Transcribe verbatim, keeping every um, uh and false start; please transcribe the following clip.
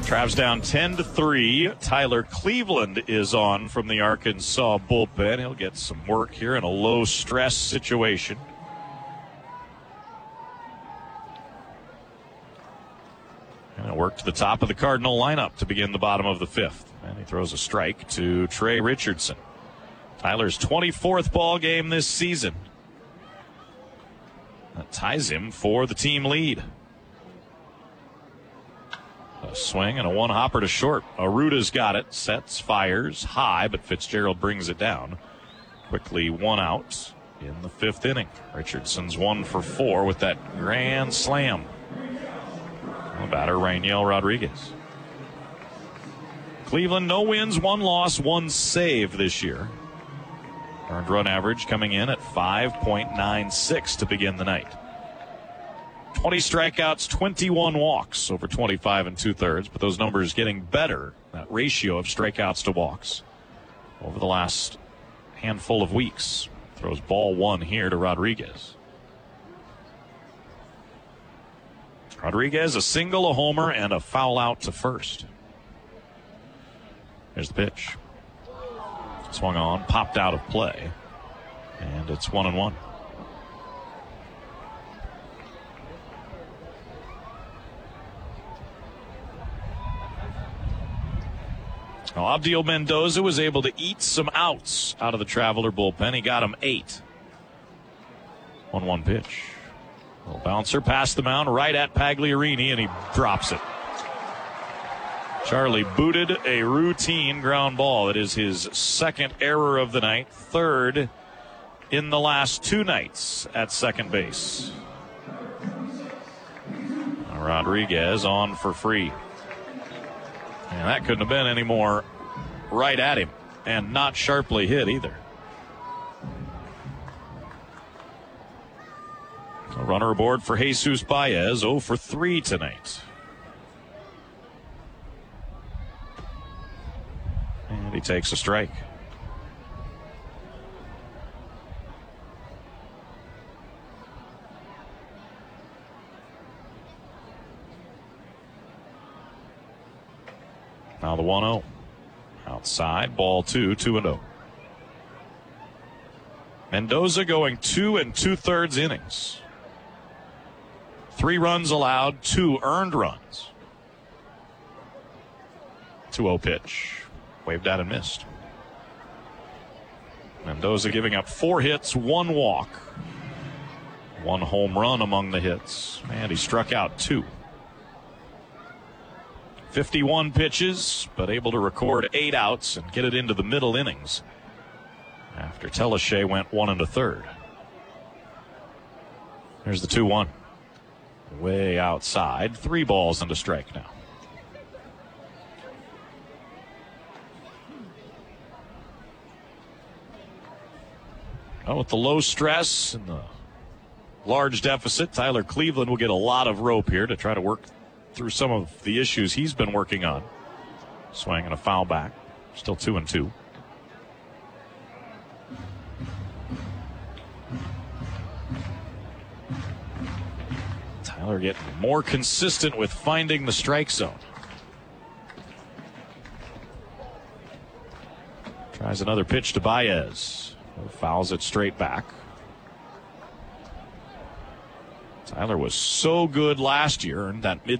Travs down ten to three. Tyler Cleveland is on from the Arkansas bullpen. He'll get some work here in a low-stress situation. And a work to the top of the Cardinal lineup to begin the bottom of the fifth. And he throws a strike to Trey Richardson. Tyler's twenty-fourth ball game this season. That ties him for the team lead. A swing and a one-hopper to short. Aruta's got it. Sets, fires high, but Fitzgerald brings it down. Quickly one out in the fifth inning. Richardson's one for four with that grand slam. The batter, Rainiel Rodriguez. Cleveland, no wins, one loss, one save this year. Earned run average coming in at five point nine six to begin the night. twenty strikeouts, twenty-one walks over twenty-five and two-thirds, but those numbers getting better, that ratio of strikeouts to walks, over the last handful of weeks. Throws ball one here to Rodriguez. Rodriguez, a single, a homer, and a foul out to first. Here's the pitch. Swung on, popped out of play, and it's one and one. Now, Abdiel Mendoza was able to eat some outs out of the Traveler bullpen. He got him eight. one one pitch. Little bouncer past the mound right at Pagliarini, and he drops it. Charlie booted a routine ground ball. It is his second error of the night, third in the last two nights at second base. Rodriguez on for free. And that couldn't have been any more right at him, and not sharply hit either. A runner aboard for Jesus Baez, oh for three tonight. And he takes a strike. Now the one oh. Outside, ball two, two and oh. Mendoza going two and two-thirds innings. Three runs allowed, two earned runs. two oh pitch. Waved out and missed. Mendoza giving up four hits, one walk. One home run among the hits. And he struck out two. fifty-one pitches, but able to record eight outs and get it into the middle innings after Teleshay went one and a third. There's the two one. Way outside. Three balls and a strike now. Well, with the low stress and the large deficit, Tyler Cleveland will get a lot of rope here to try to work through some of the issues he's been working on. Swing and a foul back. Still two and two. Tyler getting more consistent with finding the strike zone. Tries another pitch to Baez. Fouls it straight back. Tyler was so good last year, earned that mid